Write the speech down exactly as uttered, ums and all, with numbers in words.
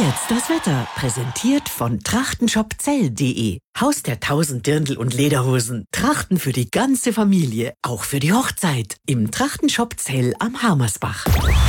jetzt das Wetter, präsentiert von trachtenshopzell punkt de. Haus der tausend Dirndl und Lederhosen. Trachten für die ganze Familie, auch für die Hochzeit. Im Trachtenshop Zell am Harmersbach.